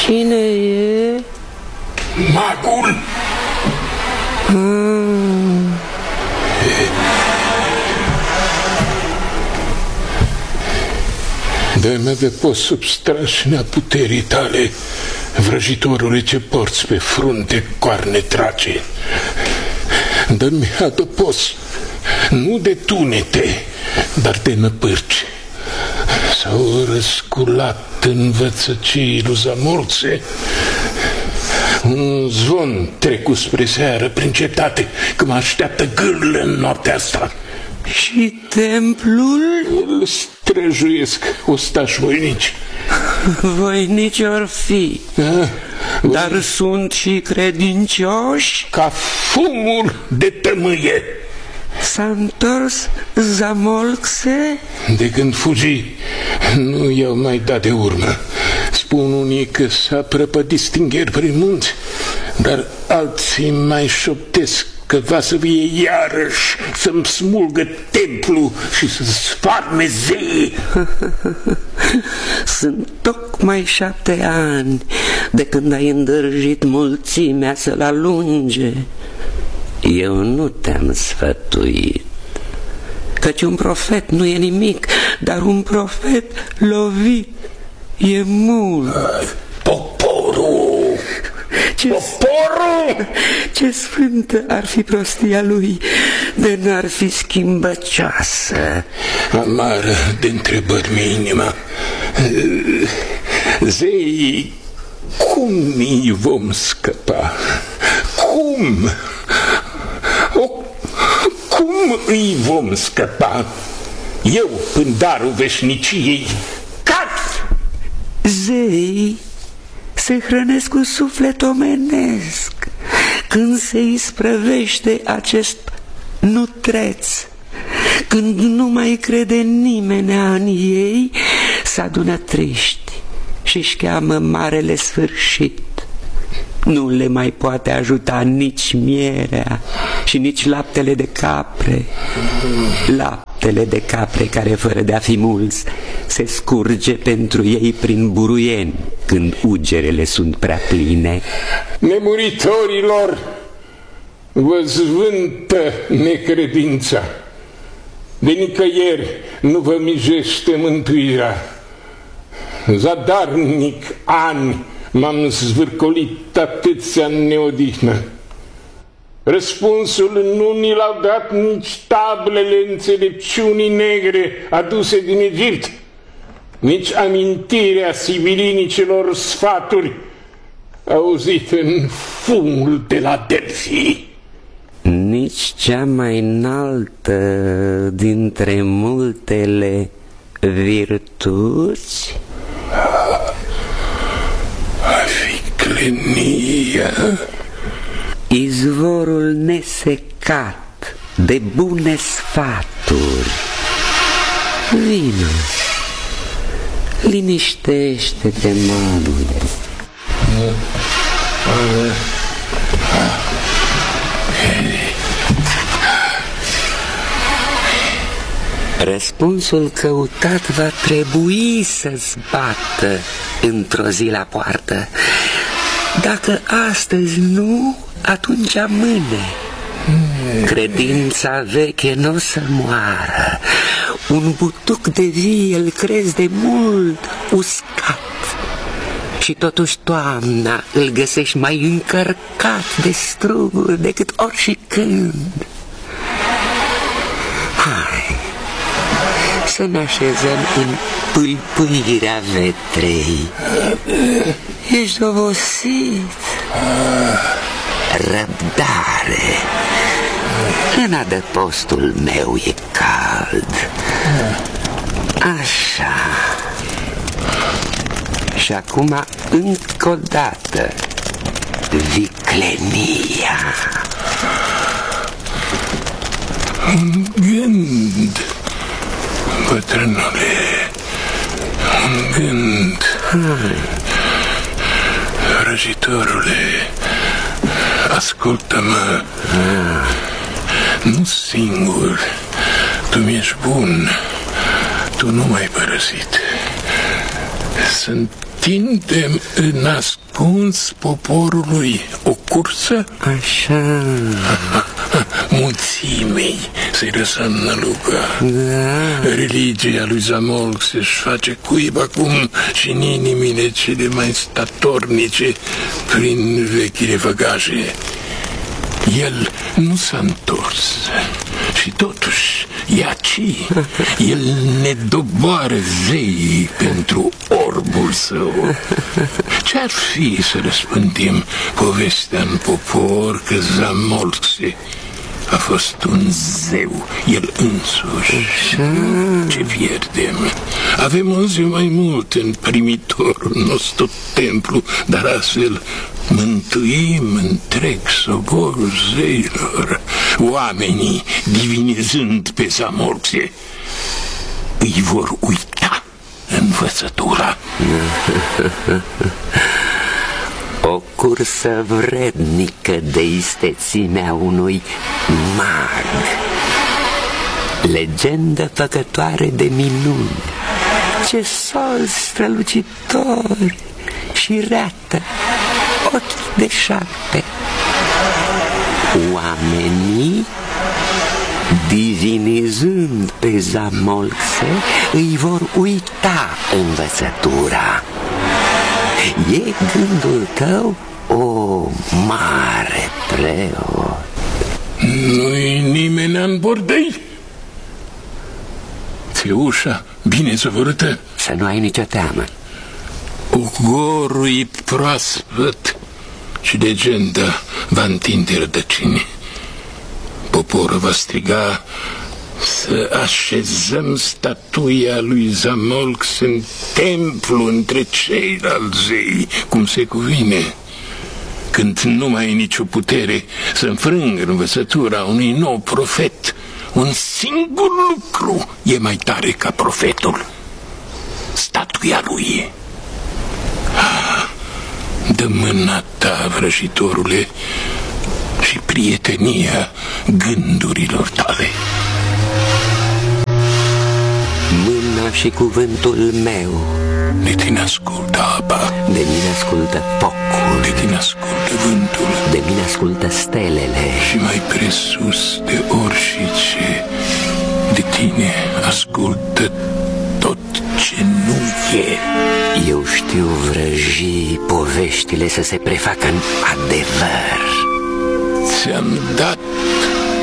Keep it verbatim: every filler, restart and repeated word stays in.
Cine e? Magul. Hmm. Dă-mi de post sub strașina puterii tale, vrăjitorule ce porți pe frunte coarne trace. Dă-mi adăpost, nu de tunete, dar de năpârci. S-au răsculat învățăciile zamorțe. Un zvon trecut spre seară prin cetate, că mă așteaptă gârlă în noaptea asta. Și templul? Îl străjuiesc ostași voinici. Voinici or fi, A, dar voi... sunt și credincioși? Ca fumul de tămâie. S-a întors Zamolxe? De când fugi, nu i-au mai dat de urmă. Spun unii că s-a prăpădit stingher prin munți, dar alții mai șoptesc că va să vie iarăși să-mi smulgă templu și să sfarme zei. Sunt tocmai șapte ani de când ai îndrăjit mulțimea să-l alunge. Eu nu te-am sfătuit, căci un profet nu e nimic, dar un profet lovit e mult. Poporul! Ce, Poporul! Ce sfântă ar fi prostia lui de n-ar fi schimbăcioasă. Amară de întrebări mi-e inima. Zei, cum îi vom scăpa? Cum? O, cum îi vom scăpa? Eu, pândarul veșniciei, cad! Zei se hrănesc cu suflet omenesc când se isprăvește acest nutreț. Când nu mai crede nimenea în ei, s-adună triști și-și cheamă marele sfârșit. Nu le mai poate ajuta nici mierea și nici laptele de capre. Laptele de capre care, fără de a fi mulți, se scurge pentru ei prin buruieni când ugerele sunt prea pline. Nemuritorilor, vă zvântă necredința. De nicăieri nu vă mijește mântuirea. Zadarnic ani m-am zvârcolit atâția în neodihnă. Răspunsul nu ni l-au dat nici tablele înțelepciunii negre aduse din Egipt, nici amintirea sibilinicilor sfaturi auzite în fumul de la Delphi. Nici cea mai înaltă dintre multele virtuți? Ficlenia, izvorul nesecat de bune sfaturi. Vino, liniștește-te, manule. Răspunsul căutat va trebui să-ți bată într-o zi la poartă. Dacă astăzi nu, atunci mâine. Credința veche n-o să moară. Un butuc de vie îl crezi de mult uscat. Și totuși toamna îl găsești mai încărcat de struguri decât oricând. Hai să ne așezăm în pâlpâirea vetrei. Ești obosit. Răbdare. În adăpostul meu e cald. Așa. Și acum încă o dată viclenia. Un gând, bătrânule, un gând. Vrăjitorule, ascultă-mă. Nu singur, tu mi-ești bun, tu nu m-ai părăsit. Sunt tindem în ascuns poporului o cursă? Așa. Mulțimei se răsămnă Luca. Da. Religia lui Zamolx își face cuib acum și în inimile cele mai statornice prin vechile făgașe. El nu s-a întors și totuși e aici. El ne doboară zeii pentru orbul său. Ce-ar fi să răspândim povestea în popor că Zamolxe a fost un zeu, el însuși? Ce pierdem? Avem o zi mai mult în primitorul nostru templu, dar astfel mântuim întreg soborul zeilor. Oamenii, divinizând pe Zamolxe, îi vor uita învățătura. O cursă vrednică de istețimea unui mag. Legendă făcătoare de minuni. Ce sol strălucitori și reată, ochi de șarpe. Oamenii, divinizând pe Zamolxe, îi vor uita învățătura. E gândul tău, o mare preot? Nu-i nimeni în bordei? Ți-e ușa bine zăvorâtă? Să nu ai nicio teamă. Ugorul e proaspăt și legenda va întinde rădăcini. Poporul va striga să așezăm statuia lui Zamolx în templu între ceilalți zei, cum se cuvine. Când nu mai ai nicio putere să înfrângă învățătura unui nou profet, un singur lucru e mai tare ca profetul: statuia lui. Ah, dă mâna ta, vrăjitorule, și prietenia gândurilor tale. Mâna și cuvântul meu. De tine ascultă apa, de mine ascultă focul, de tine ascultă vântul, de mine ascultă stelele. Și mai presus de orice, de tine ascultă tot ce nu e. Eu știu vrăji poveștile să se prefacă în adevăr. Ți-am dat